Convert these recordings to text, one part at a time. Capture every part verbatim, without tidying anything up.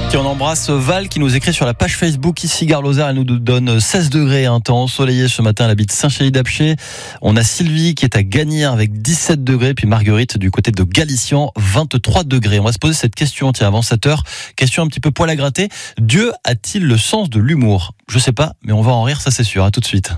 Qui on embrasse Val qui nous écrit sur la page Facebook ici Gare Lozère. Elle nous donne seize degrés, un temps ensoleillé ce matin. Elle habite Saint-Chély-d'Apcher. On a Sylvie qui est à Gagnères avec dix-sept degrés. Puis Marguerite du côté de Galician, vingt-trois degrés. On va se poser cette question, tiens, avant sept heures. Question un petit peu poil à gratter. Dieu a-t-il le sens de l'humour ? Je sais pas, mais on va en rire, ça c'est sûr. À tout de suite.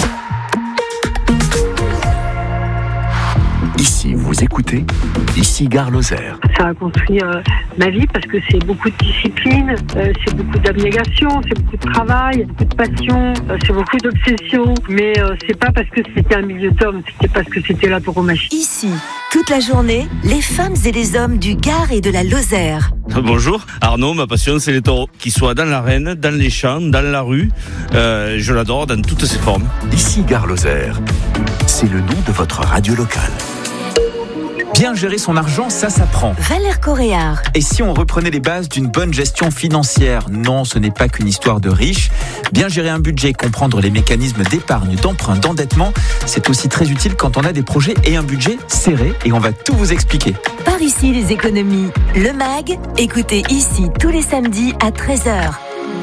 Ici, vous écoutez, ici Gare Lozère. Ça a construit euh, ma vie parce que c'est beaucoup de discipline, euh, c'est beaucoup d'abnégation, c'est beaucoup de travail, beaucoup de passion, euh, c'est beaucoup d'obsession. Mais euh, c'est pas parce que c'était un milieu d'hommes, c'était parce que c'était la tauromachie. Ici, toute la journée, les femmes et les hommes du Gard et de la Lozère. Bonjour, Arnaud, ma passion c'est les taureaux. Qu'ils soient dans l'arène, dans les champs, dans la rue, euh, je l'adore dans toutes ses formes. Ici Gare Lozère, c'est le nom de votre radio locale. Bien gérer son argent, ça s'apprend. Valère Coréard. Et si on reprenait les bases d'une bonne gestion financière ? Non, ce n'est pas qu'une histoire de riches. Bien gérer un budget, comprendre les mécanismes d'épargne, d'emprunt, d'endettement, c'est aussi très utile quand on a des projets et un budget serré. Et on va tout vous expliquer. Par ici, les économies. Le MAG, écoutez ici tous les samedis à treize heures.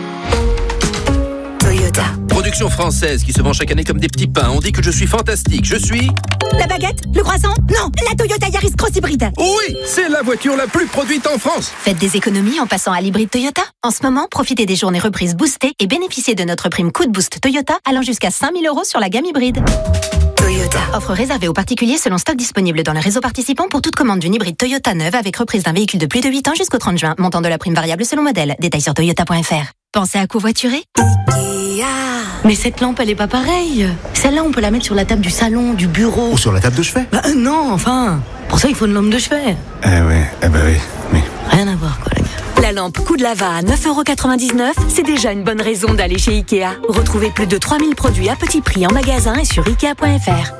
Toyota. Production française qui se vend chaque année comme des petits pains. On dit que je suis fantastique. Je suis... La baguette ? Le croissant ? Non, la Toyota Yaris Cross Hybride. Oui, c'est la voiture la plus produite en France. Faites des économies en passant à l'hybride Toyota. En ce moment, profitez des journées reprises boostées et bénéficiez de notre prime coup de boost Toyota allant jusqu'à cinq mille euros sur la gamme hybride. Toyota. Offre réservée aux particuliers selon stock disponible dans le réseau participant pour toute commande d'une hybride Toyota neuve avec reprise d'un véhicule de plus de huit ans jusqu'au trente juin. Montant de la prime variable selon modèle. Détails sur toyota point f r. Pensez à covoiturer ? Mais cette lampe, elle est pas pareille. Celle-là, on peut la mettre sur la table du salon, du bureau. Ou sur la table de chevet. Bah euh, non, enfin. Pour ça, il faut une lampe de chevet. Eh ouais, eh bah oui, oui. Rien à voir, quoi, les gars. La lampe Coup de Lava à neuf euros quatre-vingt-dix-neuf, c'est déjà une bonne raison d'aller chez Ikea. Retrouvez plus de trois mille produits à petit prix en magasin et sur ikea point f r.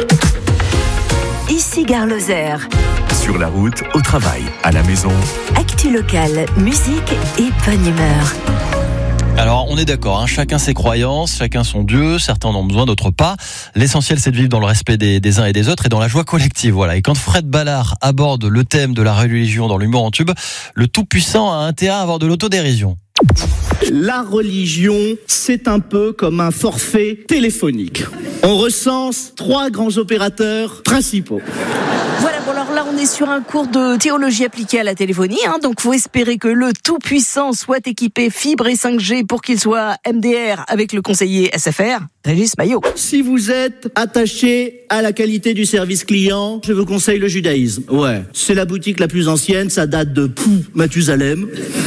Ici Gare Lozère. Sur la route, au travail, à la maison. Actu locale, musique et bonne humeur. Alors on est d'accord, hein, chacun ses croyances, chacun son Dieu, certains en ont besoin, d'autres pas. L'essentiel c'est de vivre dans le respect des, des uns et des autres et dans la joie collective. Voilà. Et quand Fred Ballard aborde le thème de la religion dans l'humour en tube, le Tout-Puissant a intérêt à avoir de l'autodérision. La religion, c'est un peu comme un forfait téléphonique. On recense trois grands opérateurs principaux. Voilà, bon alors là on est sur un cours de théologie appliquée à la téléphonie, hein, donc faut espérer que le Tout-Puissant soit équipé fibre et cinq G pour qu'il soit M D R avec le conseiller S F R, Régis Maillot. Si vous êtes attaché à la qualité du service client, je vous conseille le judaïsme. Ouais, c'est la boutique la plus ancienne, ça date de Pou, Mathusalem.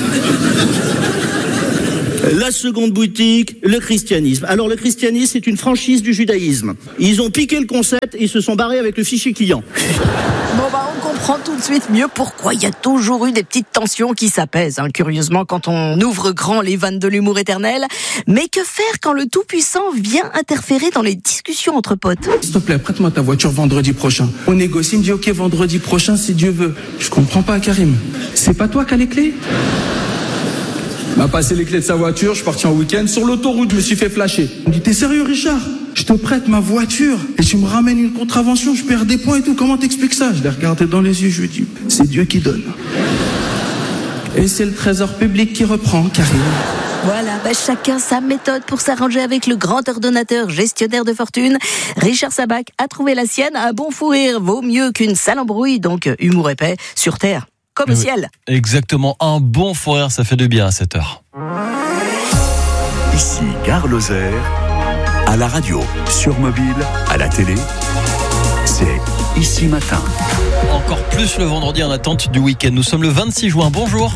La seconde boutique, le christianisme. Alors le christianisme, c'est une franchise du judaïsme. Ils ont piqué le concept et ils se sont barrés avec le fichier client. Bon bah on comprend tout de suite mieux pourquoi il y a toujours eu des petites tensions qui s'apaisent, hein, curieusement quand on ouvre grand les vannes de l'humour éternel. Mais que faire quand le Tout-Puissant vient interférer dans les discussions entre potes ? S'il te plaît, prête-moi ta voiture vendredi prochain. On négocie, il me dit ok vendredi prochain si Dieu veut. Je comprends pas Karim. C'est pas toi qui as les clés ? M'a passé les clés de sa voiture, je suis parti en week-end. Sur l'autoroute, je me suis fait flasher. Il me dit, t'es sérieux, Richard ? Je te prête ma voiture et tu me ramènes une contravention, je perds des points et tout. Comment t'expliques ça ? Je l'ai regardé dans les yeux, je lui ai dit, c'est Dieu qui donne. Et c'est le trésor public qui reprend, Karim. Voilà, bah chacun sa méthode pour s'arranger avec le grand ordonnateur gestionnaire de fortune. Richard Sabac a trouvé la sienne. Un bon fou rire vaut mieux qu'une sale embrouille, donc humour épais sur Terre. Comme au oui, ciel. Exactement, un bon fou rire, ça fait du bien à cette heure. Ici Gare Lozère, à la radio, sur mobile, à la télé, c'est Ici Matin. Encore plus le vendredi en attente du week-end. Nous sommes le vingt-six juin, bonjour.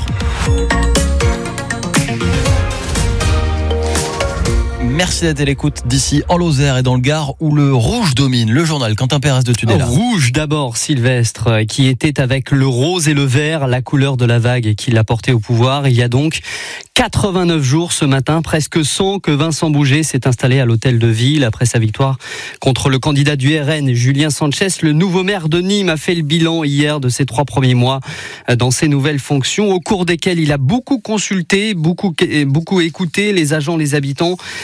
Merci d'être à l'écoute d'ici en Lozère et dans le Gard où le rouge domine. Le journal Quentin Pérez de Tudela. Rouge d'abord, Sylvestre, qui était avec le rose et le vert, la couleur de la vague qui l'a porté au pouvoir. Il y a donc quatre-vingt-neuf jours ce matin, presque cent, que Vincent Bougé s'est installé à l'hôtel de ville après sa victoire contre le candidat du R N, Julien Sanchez. Le nouveau maire de Nîmes a fait le bilan hier de ses trois premiers mois dans ses nouvelles fonctions, au cours desquelles il a beaucoup consulté, beaucoup, beaucoup écouté les agents, les habitants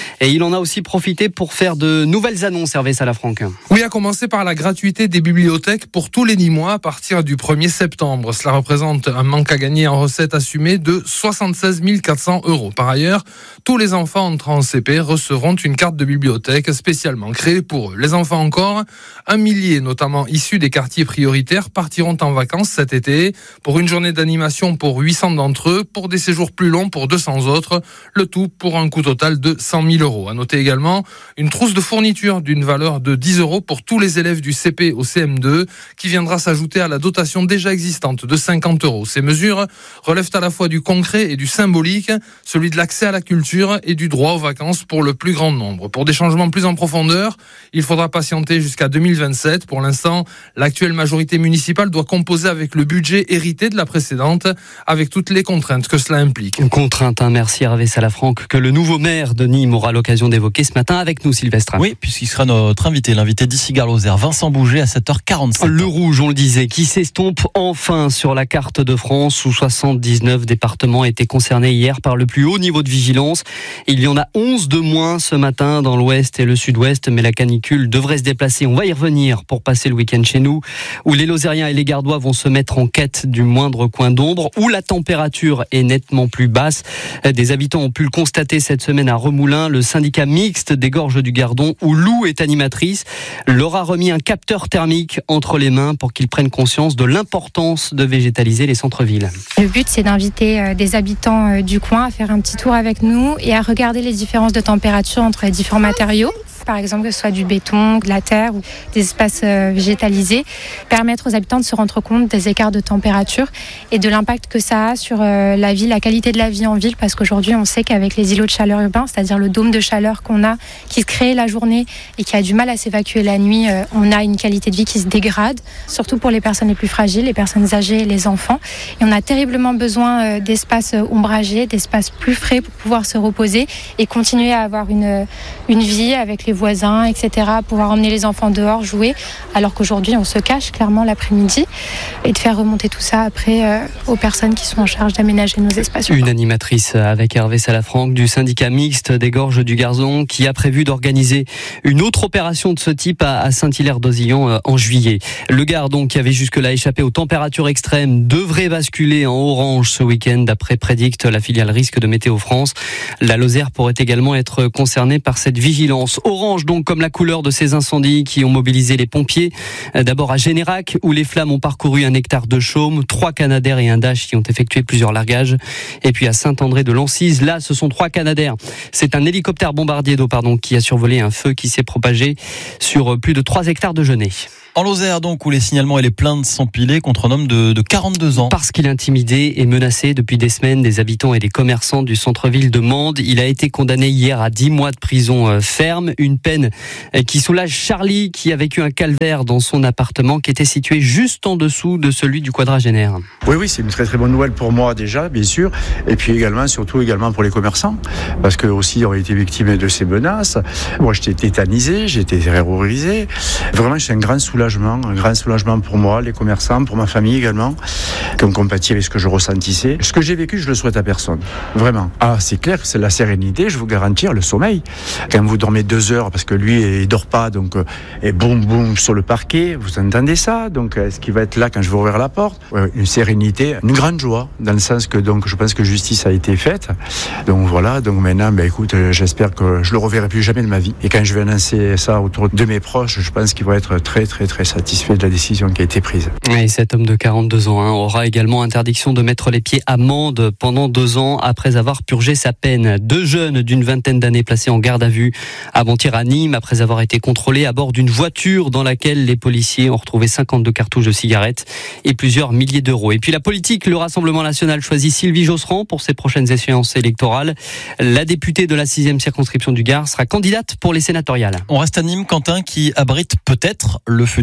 Et il en a aussi profité pour faire de nouvelles annonces, Hervé Salafranc. Oui, à commencer par la gratuité des bibliothèques pour tous les Nîmois à partir du premier septembre. Cela représente un manque à gagner en recettes assumées de soixante-seize mille quatre cents euros. Par ailleurs, tous les enfants entrant en C P recevront une carte de bibliothèque spécialement créée pour eux. Les enfants encore, un millier, notamment issus des quartiers prioritaires, partiront en vacances cet été pour une journée d'animation pour huit cents d'entre eux, pour des séjours plus longs pour deux cents autres, le tout pour un coût total de cent mille euros. À noter également une trousse de fourniture d'une valeur de dix euros pour tous les élèves du C P au C M deux, qui viendra s'ajouter à la dotation déjà existante de cinquante euros. Ces mesures relèvent à la fois du concret et du symbolique, celui de l'accès à la culture et du droit aux vacances pour le plus grand nombre. Pour des changements plus en profondeur, il faudra patienter jusqu'à deux mille vingt-sept. Pour l'instant, l'actuelle majorité municipale doit composer avec le budget hérité de la précédente, avec toutes les contraintes que cela implique. Une contrainte, hein, merci Hervé Salafranc, que le nouveau maire de Nîmes aura l'occasion d'évoquer ce matin avec nous, Sylvestre. Oui, puisqu'il sera notre invité, l'invité d'ici Gare Lozère, Vincent Bouget, à sept heures quarante-sept. Le rouge, on le disait, qui s'estompe enfin sur la carte de France, où soixante-dix-neuf départements étaient concernés hier par le plus haut niveau de vigilance. Il y en a onze de moins ce matin dans l'ouest et le sud-ouest, mais la canicule devrait se déplacer. On va y revenir pour passer le week-end chez nous, où les Lozériens et les Gardois vont se mettre en quête du moindre coin d'ombre, où la température est nettement plus basse. Des habitants ont pu le constater cette semaine à Remoulins. Le syndicat mixte des Gorges du Gardon, où Lou est animatrice, leur a remis un capteur thermique entre les mains pour qu'ils prennent conscience de l'importance de végétaliser les centres-villes. Le but, c'est d'inviter des habitants du coin à faire un petit tour avec nous et à regarder les différences de température entre les différents matériaux. Par exemple, que ce soit du béton, de la terre ou des espaces végétalisés, permettre aux habitants de se rendre compte des écarts de température et de l'impact que ça a sur la vie, la qualité de la vie en ville, parce qu'aujourd'hui, on sait qu'avec les îlots de chaleur urbains, c'est-à-dire le dôme de chaleur qu'on a, qui se crée la journée et qui a du mal à s'évacuer la nuit, on a une qualité de vie qui se dégrade, surtout pour les personnes les plus fragiles, les personnes âgées et les enfants. Et on a terriblement besoin d'espaces ombragés, d'espaces plus frais pour pouvoir se reposer et continuer à avoir une, une vie avec les voisins, et cetera, pouvoir emmener les enfants dehors jouer, alors qu'aujourd'hui on se cache clairement l'après-midi, et de faire remonter tout ça après euh, aux personnes qui sont en charge d'aménager nos espaces. Une animatrice avec Hervé Salafranc du syndicat mixte des Gorges du Gardon, qui a prévu d'organiser une autre opération de ce type à Saint-Hilaire-d'Auzillon euh, en juillet. Le Gardon, qui avait jusque-là échappé aux températures extrêmes, devrait basculer en orange ce week-end, d'après prédicte la filiale risque de Météo France. La Lozère pourrait également être concernée par cette vigilance. Orange donc comme la couleur de ces incendies qui ont mobilisé les pompiers. D'abord à Générac, où les flammes ont parcouru un hectare de chaume, trois Canadair et un Dash qui ont effectué plusieurs largages. Et puis à Saint-André de Lancise, là ce sont trois Canadair. C'est un hélicoptère bombardier d'eau pardon, qui a survolé un feu qui s'est propagé sur plus de trois hectares de genêts. En Lozère, donc, où les signalements et les plaintes s'empilaient contre un homme de, de quarante-deux ans. Parce qu'il intimidait et menaçait depuis des semaines des habitants et des commerçants du centre-ville de Mende. Il a été condamné hier à dix mois de prison ferme. Une peine qui soulage Charlie, qui a vécu un calvaire dans son appartement, qui était situé juste en dessous de celui du quadragénaire. Oui, oui, c'est une très très bonne nouvelle pour moi déjà, bien sûr. Et puis également, surtout également pour les commerçants. Parce qu'eux aussi ont été victimes de ces menaces. Moi, j'étais tétanisé, j'ai été terrorisé. Vraiment, c'est un grand soulagement. Un grand soulagement pour moi, les commerçants, pour ma famille également, qui ont compati avec ce que je ressentissais. Ce que j'ai vécu, je le souhaite à personne. Vraiment. Ah, c'est clair, c'est la sérénité, je vous garantis, le sommeil. Quand vous dormez deux heures, parce que lui, il dort pas, donc, et boum, boum, sur le parquet, vous entendez ça, donc, est-ce qu'il va être là quand je vais ouvrir la porte? Ouais, une sérénité, une grande joie, dans le sens que, donc, je pense que justice a été faite. Donc, voilà, donc maintenant, ben, écoute, j'espère que je le reverrai plus jamais de ma vie. Et quand je vais annoncer ça autour de mes proches, je pense qu'il va être très, très, très très satisfait de la décision qui a été prise. Et cet homme de quarante-deux ans hein, aura également interdiction de mettre les pieds à Mende pendant deux ans après avoir purgé sa peine. Deux jeunes d'une vingtaine d'années placés en garde à vue avant-hier à Nîmes après avoir été contrôlés à bord d'une voiture dans laquelle les policiers ont retrouvé cinquante-deux cartouches de cigarettes et plusieurs milliers d'euros. Et puis la politique, le Rassemblement national choisit Sylvie Josserand pour ses prochaines échéances électorales. La députée de la sixième circonscription du Gard sera candidate pour les sénatoriales. On reste à Nîmes, Quentin, qui abrite peut-être le futur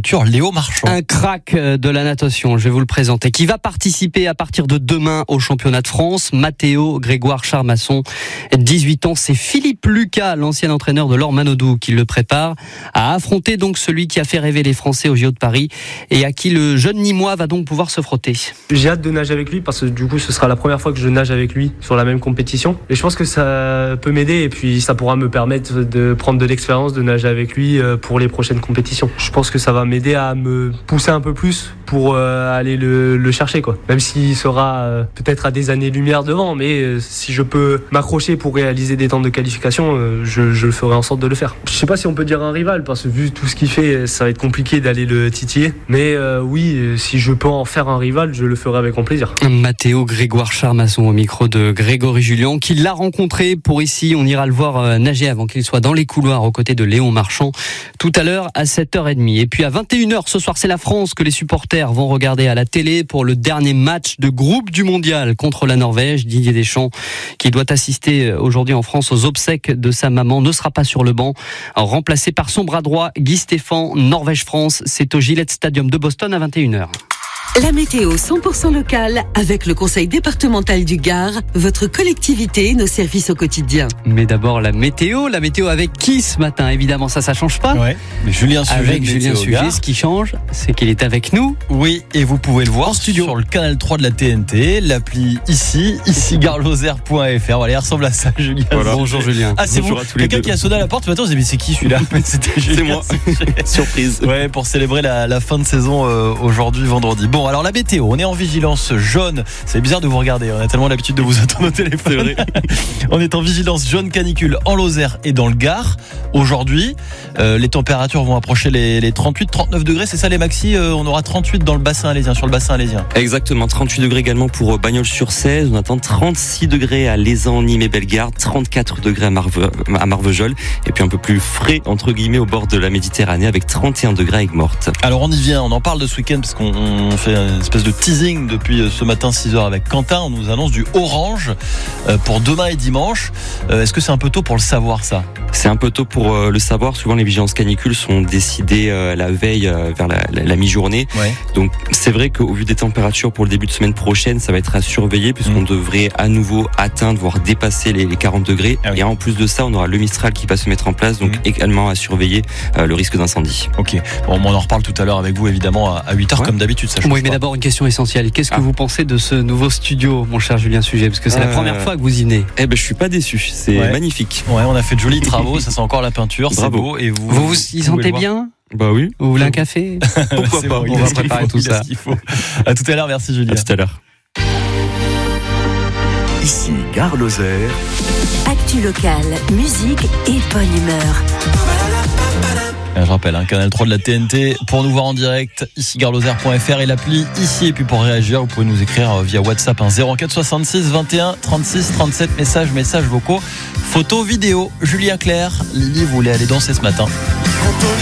futur Léo Marchand. Un crack de la natation, je vais vous le présenter, qui va participer à partir de demain au championnat de France. Mathéo Grégoire Charmasson, dix-huit ans. C'est Philippe Lucas, l'ancien entraîneur de Laure Manodou, qui le prépare à affronter donc celui qui a fait rêver les Français au J O de Paris et à qui le jeune Nîmois va donc pouvoir se frotter. J'ai hâte de nager avec lui parce que du coup ce sera la première fois que je nage avec lui sur la même compétition. Et je pense que ça peut m'aider et puis ça pourra me permettre de prendre de l'expérience, de nager avec lui pour les prochaines compétitions. Je pense que ça va m'aider à me pousser un peu plus pour aller le, le chercher, quoi. Même s'il sera peut-être à des années-lumière devant, mais si je peux m'accrocher pour réaliser des temps de qualification, je, je ferai en sorte de le faire. Je sais pas si on peut dire un rival parce que vu tout ce qu'il fait, ça va être compliqué d'aller le titiller. Mais euh, oui, si je peux en faire un rival, je le ferai avec grand plaisir. Mathéo Grégoire Charmasson au micro de Grégory Julien, qui l'a rencontré pour ici. On ira le voir nager avant qu'il soit dans les couloirs aux côtés de Léon Marchand tout à l'heure à sept heures trente. Et puis à vingt et une heures ce soir, c'est la France que les supporters vont regarder à la télé pour le dernier match de groupe du mondial contre la Norvège. Didier Deschamps, qui doit assister aujourd'hui en France aux obsèques de sa maman, ne sera pas sur le banc, remplacé par son bras droit Guy Stéphane. Norvège-France, c'est au Gillette Stadium de Boston à vingt et une heures. La météo cent pour cent locale avec le conseil départemental du Gard, votre collectivité et nos services au quotidien. Mais d'abord la météo, la météo avec qui ce matin? Évidemment, ça, ça change pas. Ouais. Mais Julien Sujet, avec Julien Sujet, ce qui change, c'est qu'il est avec nous. Oui, et vous pouvez le voir en studio sur le canal trois de la T N T, l'appli ici, ici gare lozère point f r. Voilà, il ressemble à ça, Julien. Voilà. Bonjour Julien. Ah, c'est Bonjour vous. Quelqu'un qui a sonné à la porte ce matin, on s'est dit mais c'est qui celui-là? C'était Julien. C'est moi. Surprise. Ouais, pour célébrer la, la fin de saison euh, aujourd'hui, vendredi. Bon, alors la météo, on est en vigilance jaune. C'est bizarre de vous regarder, on a tellement l'habitude de vous attendre au téléphone. C'est vrai. On est en vigilance jaune canicule en Lozère et dans le Gard. Aujourd'hui, euh, les températures vont approcher les, les trente-huit trente-neuf degrés. C'est ça les maxi, euh, on aura trente-huit dans le bassin alésien, sur le bassin alésien. Exactement, trente-huit degrés également pour Bagnols-sur-Cèze. On attend trente-six degrés à Lézan, Nîmes et Bellegarde, trente-quatre degrés à, Marve, à Marvejols, et puis un peu plus frais entre guillemets au bord de la Méditerranée avec trente et un degrés à Aigues-Mortes. Alors on y vient, on en parle de ce week-end parce qu'on on fait une espèce de teasing depuis ce matin six heures avec Quentin. On nous annonce du orange pour demain et dimanche. Est-ce que c'est un peu tôt pour le savoir ça? C'est un peu tôt pour le savoir. Souvent les vigilances canicules sont décidées la veille vers la, la, la mi-journée. Ouais. Donc c'est vrai qu'au vu des températures pour le début de semaine prochaine, ça va être à surveiller puisqu'on mmh. devrait à nouveau atteindre, voire dépasser les, les quarante degrés. Ah oui. Et en plus de ça, on aura le Mistral qui va se mettre en place, donc mmh. également à surveiller euh, le risque d'incendie. Ok. Bon, on en reparle tout à l'heure avec vous évidemment à huit heures ouais. comme d'habitude. Ça change oui, mais pas. D'abord une question essentielle. Qu'est-ce que ah. vous pensez de ce nouveau studio, mon cher Julien Sujet? Parce que c'est euh... la première fois que vous y venez. Eh ben, je suis pas déçu. C'est ouais. magnifique. Ouais, on a fait de jolis travaux. Ça sent encore la peinture. C'est beau. Et vous, vous vous y sentez bien? Bah oui. Vous voulez un café? Pourquoi pas? Bon, on va préparer tout ça. À tout à l'heure. Merci Julien. À tout à l'heure. Ici Gare Lozère. Actu locale, musique et bonne humeur. Je rappelle, hein, canal trois de la T N T pour nous voir en direct, ici gare lozère point f r et l'appli ici. Et puis pour réagir, vous pouvez nous écrire via WhatsApp hein, zéro quatre soixante-six vingt et un trente-six trente-sept, messages, messages vocaux, photos, vidéos. Julien Clerc, Lily voulait aller danser ce matin.